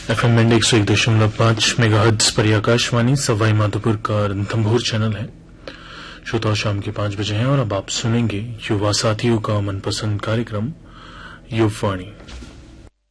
FM band 101.5 megahertz पर आकाशवाणी सवाई माधोपुर का Ranthambore channel है। श्रोताओं, शाम के 5 बजे हैं और अब आप सुनेंगे युवा साथियों का मनपसंद कार्यक्रम युववाणी।